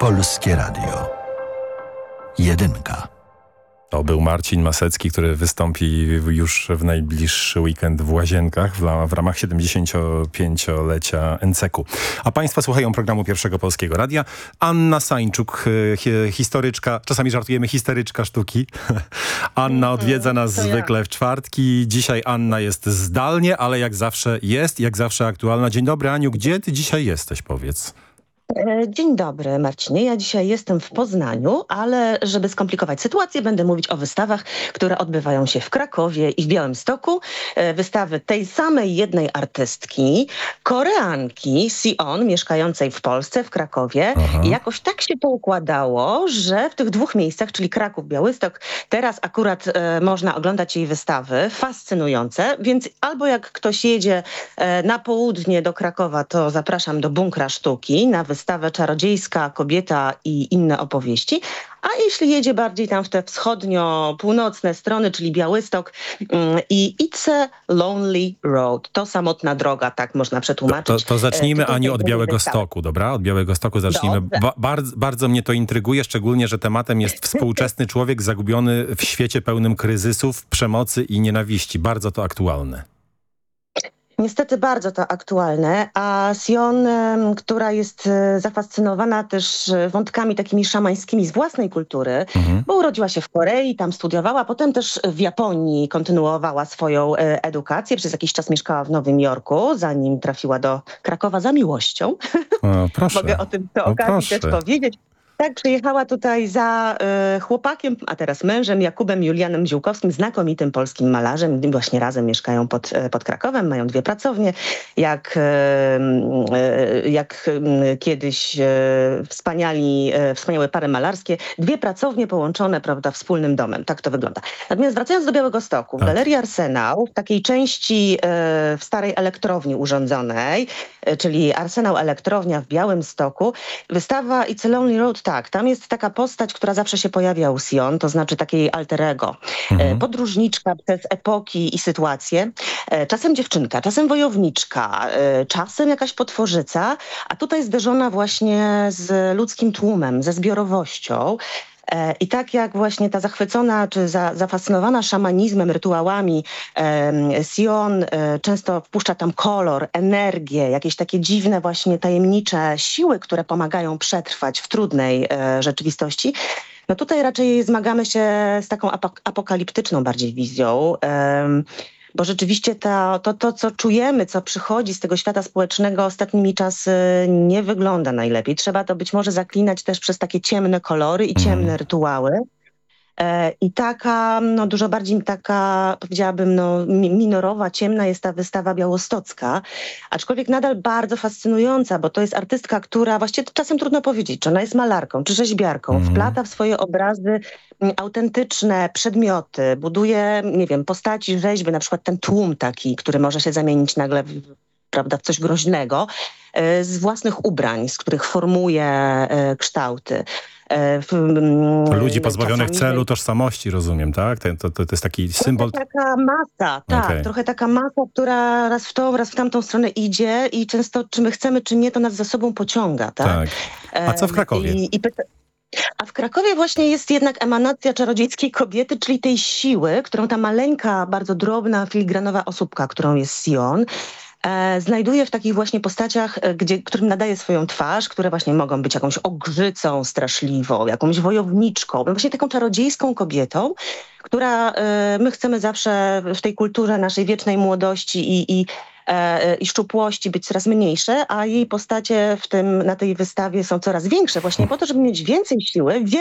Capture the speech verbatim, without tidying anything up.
Polskie Radio. Jedynka. To był Marcin Masecki, który wystąpi już w najbliższy weekend w Łazienkach w, w ramach siedemdziesięciopięciolecia N C K-u. A Państwa słuchają programu Pierwszego Polskiego Radia. Anna Sańczuk, hi, historyczka, czasami żartujemy, histeryczka sztuki. Anna odwiedza nas to zwykle ja. w czwartki. Dzisiaj Anna jest zdalnie, ale jak zawsze jest, jak zawsze aktualna. Dzień dobry, Aniu, gdzie ty dzisiaj jesteś, powiedz? Dzień dobry, Marcinie. Ja dzisiaj jestem w Poznaniu, ale żeby skomplikować sytuację, będę mówić o wystawach, które odbywają się w Krakowie i w Białymstoku. Wystawy tej samej jednej artystki, Koreanki Sion, mieszkającej w Polsce, w Krakowie. Aha. I jakoś tak się poukładało, że w tych dwóch miejscach, czyli Kraków, Białystok, teraz akurat e, można oglądać jej wystawy fascynujące, więc albo jak ktoś jedzie e, na południe do Krakowa, to zapraszam do Bunkra Sztuki na wystawę Czarodziejska kobieta i inne opowieści. A jeśli jedzie bardziej tam w te wschodnio-północne strony, czyli Białystok mm, i It's a Lonely Road, to samotna droga, tak można przetłumaczyć. To, to, to zacznijmy, E, to Aniu, od będzie Białego wystawa. Stoku, dobra? Od Białego Stoku zacznijmy. Dobrze. Ba- bardzo, bardzo mnie to intryguje, szczególnie, że tematem jest współczesny człowiek zagubiony w świecie pełnym kryzysów, przemocy i nienawiści. Bardzo to aktualne. Niestety bardzo to aktualne, a Sion, em, która jest e, zafascynowana też e, wątkami takimi szamańskimi z własnej kultury, Mhm. bo urodziła się w Korei, tam studiowała, potem też w Japonii kontynuowała swoją e, edukację. Przez jakiś czas mieszkała w Nowym Jorku, zanim trafiła do Krakowa za miłością. O, proszę. Mogę o tym przy No okazji proszę. też powiedzieć. Tak, przyjechała tutaj za e, chłopakiem, a teraz mężem, Jakubem Julianem Ziółkowskim, znakomitym polskim malarzem. Właśnie razem mieszkają pod, e, pod Krakowem, mają dwie pracownie. Jak, e, e, jak e, kiedyś e, wspaniali, e, wspaniałe pary malarskie. Dwie pracownie połączone, prawda, wspólnym domem. Tak to wygląda. Natomiast wracając do Białegostoku, w Tak. Galerii Arsenał, w takiej części e, w starej elektrowni urządzonej, e, czyli Arsenał Elektrownia w Białymstoku, wystawa It's a Lonely Road, tak, tam jest taka postać, która zawsze się pojawia u Sion, to znaczy takie jej alter ego. Mhm. E, Podróżniczka przez epoki i sytuacje. E, Czasem dziewczynka, czasem wojowniczka, e, czasem jakaś potworzyca, a tutaj zderzona właśnie z ludzkim tłumem, ze zbiorowością. E, I tak jak właśnie ta zachwycona czy za, zafascynowana szamanizmem, rytuałami em, Sion e, często wpuszcza tam kolor, energię, jakieś takie dziwne właśnie tajemnicze siły, które pomagają przetrwać w trudnej e, rzeczywistości. No tutaj raczej zmagamy się z taką apok- apokaliptyczną bardziej wizją. em, Bo rzeczywiście to, to, to, co czujemy, co przychodzi z tego świata społecznego ostatnimi czasy, nie wygląda najlepiej. Trzeba to być może zaklinać też przez takie ciemne kolory i ciemne Mhm. rytuały. E, I taka, no dużo bardziej taka, powiedziałabym, no mi- minorowa, ciemna jest ta wystawa białostocka, aczkolwiek nadal bardzo fascynująca, bo to jest artystka, która właściwie czasem trudno powiedzieć, czy ona jest malarką, czy rzeźbiarką, Mhm. wplata w swoje obrazy mm, autentyczne przedmioty, buduje, nie wiem, postaci, rzeźby, na przykład ten tłum taki, który może się zamienić nagle w, prawda, w coś groźnego, e, z własnych ubrań, z których formuje e, kształty. E, w- mm, Ludzi pozbawionych czasami- celu, tożsamości, rozumiem, tak? To, to, to jest taki symbol. Trochę taka masa, tak, Okej. trochę taka masa, która raz w tą, raz w tamtą stronę idzie i często czy my chcemy, czy nie, to nas za sobą pociąga, tak? Tak. A co w Em, Krakowie? I, i pyta- A w Krakowie właśnie jest jednak emanacja czarodziejskiej kobiety, czyli tej siły, którą ta maleńka, bardzo drobna, filigranowa osóbka, którą jest Sion, e, znajduje w takich właśnie postaciach, e, gdzie, którym nadaje swoją twarz, które właśnie mogą być jakąś ogrzycą straszliwą, jakąś wojowniczką, no właśnie taką czarodziejską kobietą, która e, my chcemy zawsze w tej kulturze naszej wiecznej młodości i, i, e, i szczupłości być coraz mniejsze, a jej postacie w tym, na tej wystawie są coraz większe właśnie po to, żeby mieć więcej siły,